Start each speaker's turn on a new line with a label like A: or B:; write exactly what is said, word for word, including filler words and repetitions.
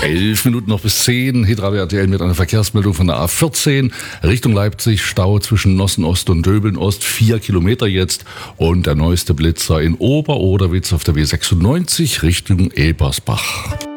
A: Elf Minuten noch bis zehn. Hitradio R T L mit einer Verkehrsmeldung von der A vierzehn. Richtung Leipzig, Stau zwischen Nossen Ost und Döbeln Ost. Vier Kilometer jetzt. Und der neueste Blitzer in Ober-Oderwitz auf der W sechsundneunzig Richtung Ebersbach.